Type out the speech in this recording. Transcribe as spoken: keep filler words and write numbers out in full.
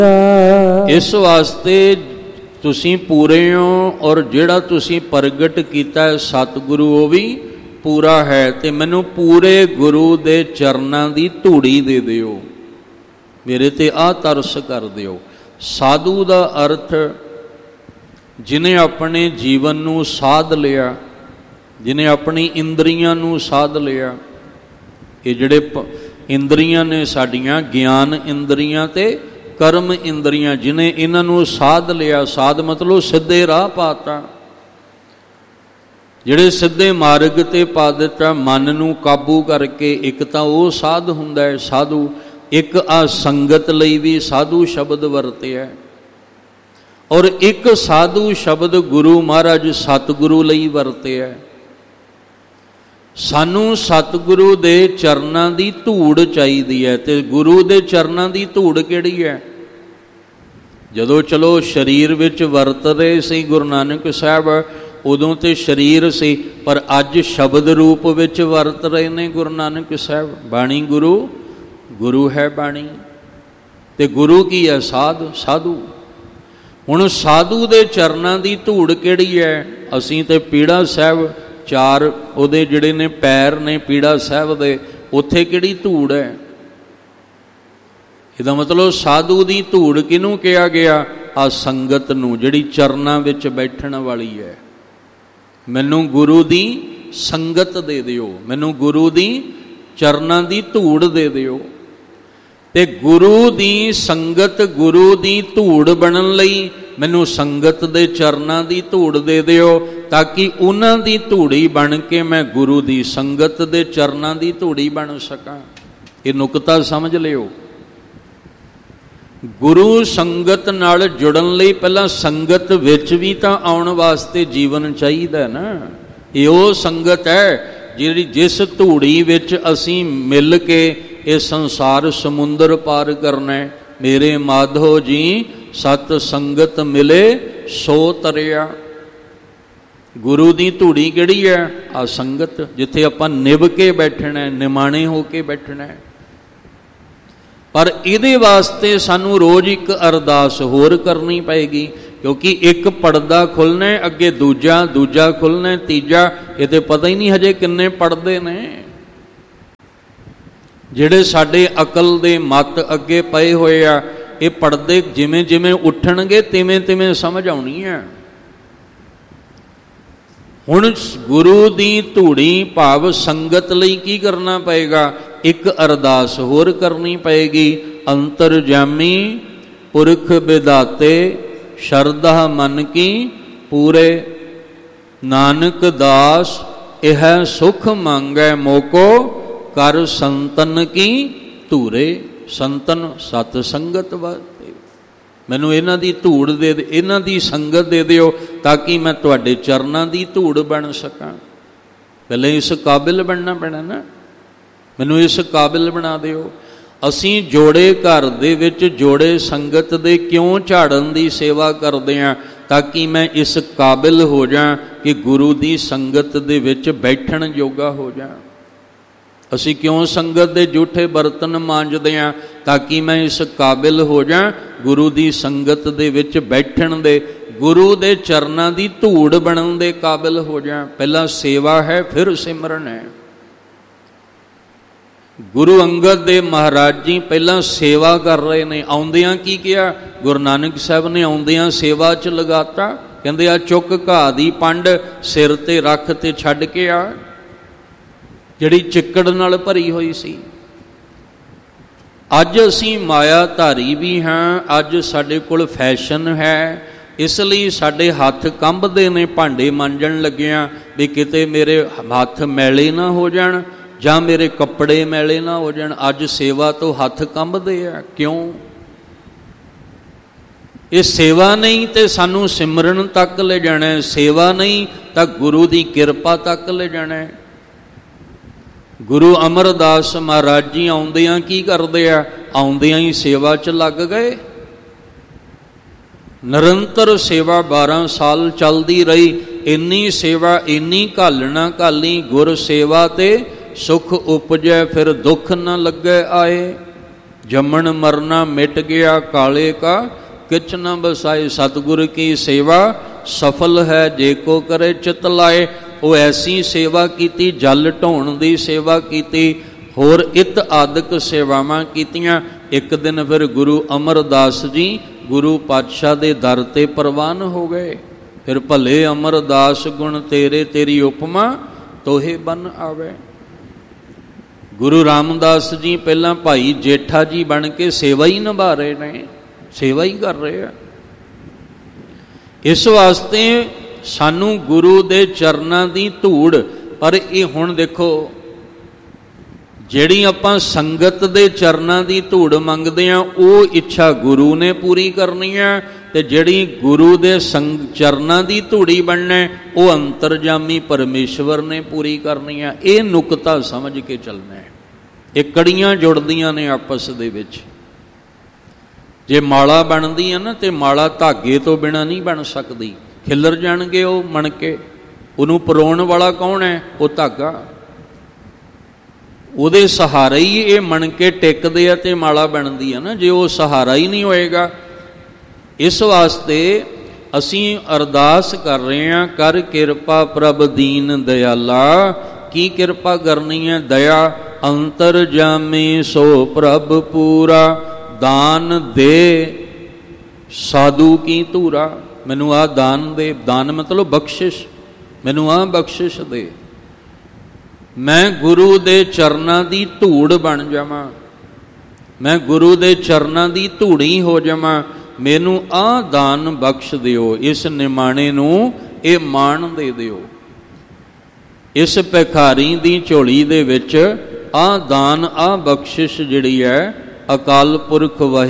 इस वास्ते तुसीं पूरे हो और जिहड़ा तुसीं प्रगट कीता है सतगुरु वो भी पूरा है। ते मैनू पूरे गुरु दे चरनां दी धूड़ी दे दिओ, मेरे ते आ तरस कर दिओ। साधु दा अर्थ जिन्हें अपने जीवन नू साध लिया, जिन्हें अपनी इंद्रियां नू साध लिया। ये जिहड़े इंद्रियां ने साडियां ज्ञान इंद्रियां ते कर्म इंद्रियां, जिन्हें इन्हां नू साध लिया। साध मतलब सीधे राह पाता, जिहड़े सीधे मार्ग ते पा दिता, मन नू काबू करके। एक तां वो साध हुंदा है साधु, एक आ संगत लई भी साधु शब्द वरतिया, और एक साधु शब्द गुरु महाराज सतगुरु लई वरतिया। सानू सतगुरु दे चरनां दी धूड़ चाहीदी है। ते गुरु दे चरनां दी धूड़ किहड़ी है? जदों चलो शरीर विच वरत रहे सी गुरु नानक साहब, उदों ते शरीर सी, पर अज शब्द रूप विच वरत रहे ने गुरु नानक साहब। बाणी गुरु, गुरु है बाणी, ते गुरु की है साध साधु। हुण साधु दे चरनां दी धूड़ किहड़ी है? असीं ते पीड़ा साहब चार उहदे जिहड़े ने पैर ने पीड़ा साहब दे, उत्थे किहड़ी धूड़ है? इहदा मतलब साधु दी धूड़ किहनूं कहा गया? आ संगत नूं, जिहड़ी चरनां विच बैठण वाली है। मैनूं गुरु दी संगत दे दिओ, मैनूं गुरु दी चरनां दी धूड़ दे दिओ। ते गुरु दी संगत, गुरु दी धूड़ बनन लई मैनूं संगत दे चरनां दी धूड़ दे दिओ, ताकि उन्हां दी धूड़ी बन के मैं गुरु दी संगत दे चरनां दी धूड़ी बन सकां। ये नुकता समझ लिओ। गुरु संगत नाल जुड़न लई पहला संगत विच भी तां आउण वास्ते जीवन चाहीदा ना। ये वो संगत है जिहड़ी जिस धूड़ी विच असीं मिल के ये संसार समुंदर पार करना है। मेरे माधो जी सत संगत मिले सो तरिया। गुरु दी धूड़ी किहड़ी है? आ संगत, जिथे आपां निभ के बैठना है, निमाणे हो के बैठना है। पर इहदे वास्ते सानू रोज एक अरदास होर करनी पएगी, क्योंकि एक पड़दा खुलना है, अगे दूजा, दूजा खुलना है, तीजा। ये तो पता ही नहीं हजे किन्ने पड़दे ने। जिहड़े साडे अकल दे मत अगे पए होए आ, ये पड़दे जिमें जिमें उठणगे तिवें तिवें समझ आउणी है। हुण गुरु दी धूड़ी भाव संगत लई की करना पएगा? एक अरदास होर करनी पएगी। अंतरजामी पुरख विधाते शरधा मन की पूरे, नानक दास यह सुख मांगै मोको कर संतन की धूरे। संतन सत संगत वास्ते मैनू इन्हां दी धूड़ दे, इन्हां दी संगत दे दिओ, ताकि मैं तुहाडे चरनां दी धूड़ बन सकां। पहले इस काबिल बनना पैना ना, मैनू इस काबिल बना दिओ। असीं जोड़े घर दे विच जोड़े संगत दे क्यों झाड़न दी सेवा करदे हां? ताकि मैं इस काबिल हो जां कि गुरु दी संगत दे विच बैठण जोगा हो जां। असीं क्यों संगत दे जूठे बर्तन मांजदे हां? ताकि मैं इस काबिल हो जां गुरु दी संगत दे विच बैठण दे, गुरु दे चरनां दी धूड़ बनन दे काबिल हो जां। पहला सेवा है, फिर सिमरन है। गुरु अंगद दे महाराज जी पहला सेवा कर रहे ने। आउंदियां की किया? गुरु नानक साहब ने आउंदियां सेवा च लगाता। कहंदे आ चुक घाह दी पंड सिर ते रख ते छड्ड के आ, जिहड़ी चिक्कड़ नाल भरी हुई सी। अज असीं मायाधारी भी हाँ, अज साडे कोल फैशन है, इसलिए साडे हथ कंबदे ने भांडे मांजण लगिया भी किते मेरे हथ मैले ना हो जाण जां मेरे कपड़े मैले ना हो जाण। अज सेवा तो हथ कंबदे आ। क्यों? ये सेवा नहीं तो सानू सिमरन तक ले जाना है, सेवा नहीं तो गुरु की किरपा तक ले जाना है। गुरु अमरदास महाराज जी आउंदियां की करदे आ? आउंदियां ही सेवा च लग गए। निरंतर सेवा बारह साल चलती रही। इन्नी सेवा इन्नी घालना घाली, गुर सेवा ते सुख उपजै फिर दुख न लगे आए। ਜੰਮਣ ਮਰਨਾ ਮਿਟ ਗਿਆ ਕਾਲੇ ਕਾ, ਕਿਛ ਨ ਬਸਾਏ। ਸਤਿਗੁਰ ਕੀ ਸੇਵਾ ਸਫਲ ਹੈ ਜੇ ਕੋ ਕਰੇ ਚਿਤ ਲਾਏ। ਉਹ ਐਸੀ ਸੇਵਾ ਕੀਤੀ, ਜਲ ਢੋਣ ਦੀ ਸੇਵਾ ਕੀਤੀ, ਹੋਰ ਇਤ ਆਦਿਕ ਸੇਵਾਵਾਂ ਕੀਤੀਆਂ। ਇੱਕ ਦਿਨ ਫਿਰ ਗੁਰੂ ਅਮਰਦਾਸ ਜੀ ਗੁਰੂ ਪਾਤਸ਼ਾਹ ਦੇ ਦਰ ਤੇ ਪ੍ਰਵਾਨ ਹੋ ਗਏ। ਫਿਰ ਭਲੇ ਅਮਰਦਾਸ ਗੁਣ ਤੇਰੇ, ਤੇਰੀ ਉਪਮਾ ਤੋਹੇ ਬਨ ਆਵੇ। ਗੁਰੂ ਰਾਮਦਾਸ ਜੀ ਪਹਿਲਾਂ ਭਾਈ ਜੇਠਾ ਜੀ ਬਣ ਕੇ ਸੇਵਾ ਹੀ ਨਿਭਾ ਰਹੇ ਨੇ, ਸੇਵਾ ਹੀ ਕਰ ਰਹੇ ਆ। ਇਸ ਵਾਸਤੇ ਸਾਨੂੰ ਗੁਰੂ ਦੇ ਚਰਨਾਂ ਦੀ ਧੂੜ, ਪਰ ਇਹ ਹੁਣ ਦੇਖੋ ਜਿਹੜੀ ਆਪਾਂ ਸੰਗਤ ਦੇ ਚਰਨਾਂ ਦੀ ਧੂੜ ਮੰਗਦੇ ਆ, ਉਹ ਇੱਛਾ ਗੁਰੂ ਨੇ ਪੂਰੀ ਕਰਨੀ ਹੈ, ਤੇ ਜਿਹੜੀ ਗੁਰੂ ਦੇ ਸੰਗ ਚਰਨਾਂ ਦੀ ਧੂੜੀ ਬਣਨਾ, ਉਹ ਅੰਤਰਜਾਮੀ ਪਰਮੇਸ਼ਵਰ ਨੇ ਪੂਰੀ ਕਰਨੀ ਹੈ। ਇਹ ਨੁਕਤਾ ਸਮਝ ਕੇ ਚੱਲਣਾ ਹੈ। ਇਹ ਕੜੀਆਂ ਜੁੜਦੀਆਂ ਨੇ ਆਪਸ ਦੇ ਵਿੱਚ। ਜੇ ਮਾਲਾ ਬਣਦੀ ਹੈ ਨਾ, ਤੇ ਮਾਲਾ ਧਾਗੇ ਤੋਂ ਬਿਨਾਂ ਨਹੀਂ ਬਣ ਸਕਦੀ, ਖਿੱਲਰ ਜਾਣਗੇ ਉਹ ਮਣ ਕੇ। ਉਹਨੂੰ ਪਰੋਣ ਵਾਲਾ ਕੌਣ ਹੈ? ਉਹ ਧਾਗਾ। ਉਹਦੇ ਸਹਾਰੇ ਹੀ ਇਹ ਮਣ ਕੇ ਟਿਕਦੇ ਆ ਤੇ ਮਾਲਾ ਬਣਦੀ ਹੈ ਨਾ। ਜੇ ਉਹ ਸਹਾਰਾ ਹੀ ਨਹੀਂ ਹੋਏਗਾ, ਇਸ ਵਾਸਤੇ ਅਸੀਂ ਅਰਦਾਸ ਕਰ ਰਹੇ ਹਾਂ, ਕਰ ਕਿਰਪਾ ਪ੍ਰਭ ਦੀਨ ਦਿਆਲਾ। ਕੀ ਕਿਰਪਾ ਕਰਨੀ ਹੈ? ਦਇਆ ਅੰਤਰਜਾਮੀ ਸੋ ਪ੍ਰਭ ਪੂਰਾ, ਦਾਨ ਦੇ ਸਾਧੂ ਕੀ ਧੂਰਾ। ਮੈਨੂੰ ਆਹ ਦਾਨ ਦੇ, ਦਾਨ ਮਤਲਬ ਬਖਸ਼ਿਸ਼, ਮੈਨੂੰ ਆਹ ਬਖਸ਼ਿਸ਼ ਦੇ, ਮੈਂ ਗੁਰੂ ਦੇ ਚਰਨਾਂ ਦੀ ਧੂੜ ਬਣ ਜਾਵਾਂ, ਮੈਂ ਗੁਰੂ ਦੇ ਚਰਨਾਂ ਦੀ ਧੂੜੀ ਹੋ ਜਾਵਾਂ। ਮੈਨੂੰ ਆਹ ਦਾਨ ਬਖਸ਼ ਦਿਓ, ਇਸ ਨਿਮਾਣੇ ਨੂੰ ਇਹ ਮਾਣ ਦੇ ਦਿਓ। ਇਸ ਭਿਖਾਰੀ ਦੀ ਝੋਲੀ ਦੇ ਵਿੱਚ ਆਹ ਦਾਨ, ਆਹ ਬਖਸ਼ਿਸ਼ ਜਿਹੜੀ ਹੈ ਅਕਾਲ ਪੁਰਖ ਵਾਹਿ